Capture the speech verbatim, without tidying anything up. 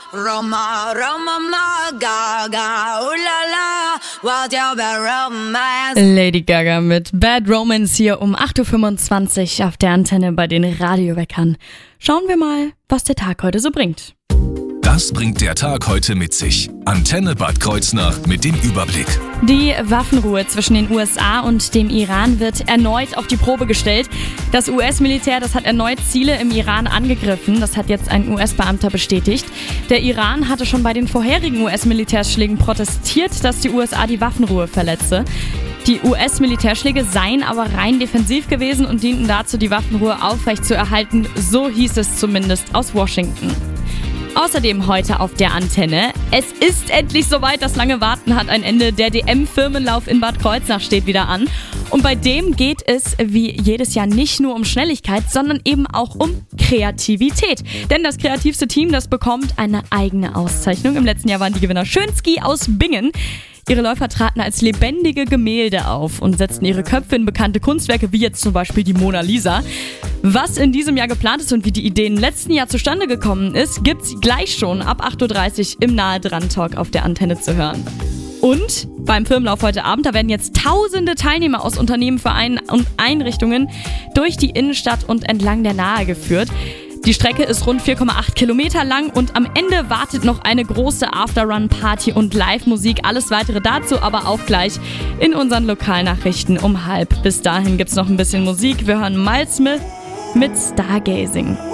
Roma, Roma, ma, Gaga, oh la la, what your bad romance. Lady Gaga mit Bad Romance hier um acht Uhr fünfundzwanzig auf der Antenne bei den Radioweckern. Schauen wir mal, was der Tag heute so bringt. Das bringt der Tag heute mit sich. Antenne Bad Kreuznach mit dem Überblick. Die Waffenruhe zwischen den U S A und dem Iran wird erneut auf die Probe gestellt. Das U S-Militär, das hat erneut Ziele im Iran angegriffen. Das hat jetzt ein U S-Beamter bestätigt. Der Iran hatte schon bei den vorherigen U S-Militärschlägen protestiert, dass die U S A die Waffenruhe verletze. Die U S-Militärschläge seien aber rein defensiv gewesen und dienten dazu, die Waffenruhe aufrechtzuerhalten. So hieß es zumindest aus Washington. Außerdem heute auf der Antenne. Es ist endlich soweit, das lange Warten hat ein Ende. Der D M-Firmenlauf in Bad Kreuznach steht wieder an. Und bei dem geht es wie jedes Jahr nicht nur um Schnelligkeit, sondern eben auch um Kreativität. Denn das kreativste Team, das bekommt eine eigene Auszeichnung. Im letzten Jahr waren die Gewinner Schönski aus Bingen. Ihre Läufer traten als lebendige Gemälde auf und setzten ihre Köpfe in bekannte Kunstwerke, wie jetzt zum Beispiel die Mona Lisa. Was in diesem Jahr geplant ist und wie die Idee im letzten Jahr zustande gekommen ist, gibt's gleich schon ab acht Uhr dreißig im Nahe-Dran-Talk auf der Antenne zu hören. Und beim Firmenlauf heute Abend, da werden jetzt tausende Teilnehmer aus Unternehmen, Vereinen und Einrichtungen durch die Innenstadt und entlang der Nahe geführt. Die Strecke ist rund vier Komma acht Kilometer lang und am Ende wartet noch eine große After-Run-Party und Live-Musik. Alles weitere dazu aber auch gleich in unseren Lokalnachrichten um halb. Bis dahin gibt's noch ein bisschen Musik. Wir hören Miles Smith mit Stargazing.